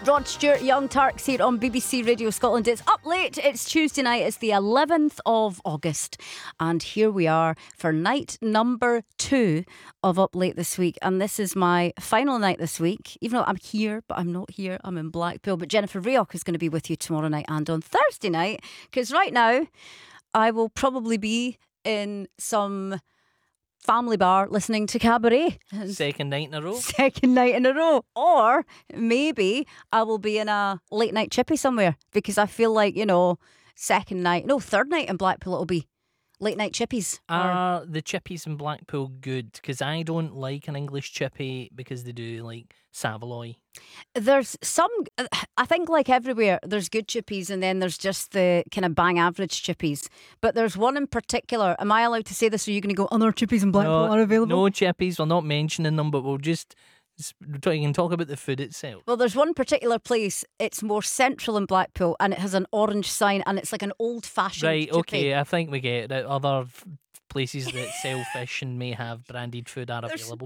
Rod Stewart, Young Turks here on BBC Radio Scotland. It's Up Late. It's Tuesday night. It's the 11th of August. And here we are for night number 2 of Up Late this week. And this is my final night this week. Even though I'm here, but I'm not here. I'm in Blackpool. But Jennifer Rioch is going to be with you tomorrow night and on Thursday night. Because right now, I will probably be in some family bar listening to cabaret. Second night in a row. Second night in a row. Or maybe I will be in a late night chippy somewhere, because I feel like, third night in Blackpool it'll be late night chippies. Are the chippies in Blackpool good? Because I don't like an English chippy because they do like Savoy. There's some, I think like everywhere, there's good chippies and then there's just the kind of bang average chippies. But there's one in particular. Am I allowed to say this, or are you going to go, other chippies in Blackpool are available? No chippies, we're not mentioning them, but we'll just, you can talk about the food itself. Well, there's one particular place, it's more central in Blackpool, and it has an orange sign, and it's like an old-fashioned Right, chippy. okay, I think we get it. Other places that sell fish and may have branded food are available.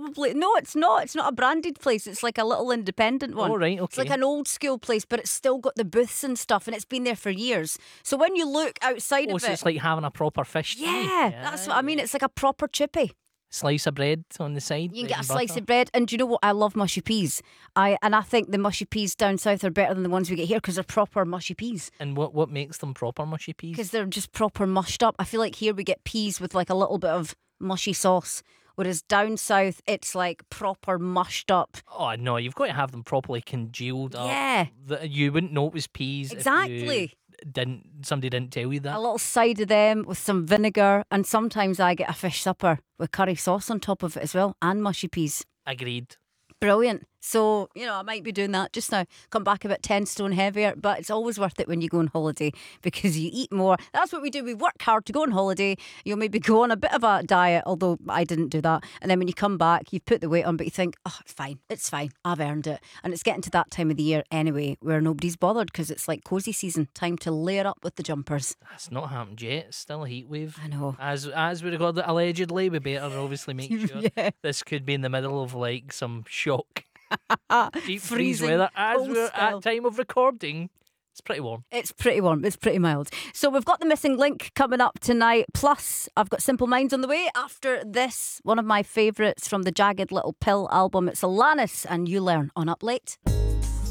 It's not a branded place. It's like a little independent one. Oh, right, okay. It's like an old school place, but it's still got the booths and stuff, and it's been there for years. So when you look outside of so it, it's like having a proper fish tea. yeah, that's what I mean. It's like a proper chippy. Slice of bread on the side. You can get a slice of bread, and do you know what? I love mushy peas. I think the mushy peas down south are better than the ones we get here because they're proper mushy peas. And what makes them proper mushy peas? Because they're just proper mushed up. I feel like here we get peas with like a little bit of mushy sauce, whereas down south it's like proper mushed up. Oh no, you've got to have them properly congealed up. Yeah. You wouldn't know it was peas. Exactly. If somebody didn't tell you that. A little side of them with some vinegar, and sometimes I get a fish supper with curry sauce on top of it as well, and mushy peas. Agreed. Brilliant. So, I might be doing that just now. Come back a bit 10 stone heavier, but it's always worth it when you go on holiday because you eat more. That's what we do. We work hard to go on holiday. You'll maybe go on a bit of a diet, although I didn't do that. And then when you come back, you've put the weight on, but you think, oh, it's fine. I've earned it. And it's getting to that time of the year anyway where nobody's bothered because it's like cosy season. Time to layer up with the jumpers. That's not happened yet. It's still a heat wave. I know. As we record it, allegedly, we better obviously make sure Yeah. this could be in the middle of like some shock. Deep freeze Freezing weather as cold we're spell. at time of recording. It's pretty warm. It's pretty warm. It's pretty mild. So we've got the missing link coming up tonight. Plus, I've got Simple Minds on the way after this. One of my favourites from the Jagged Little Pill album. It's Alanis and You Learn on Up Late.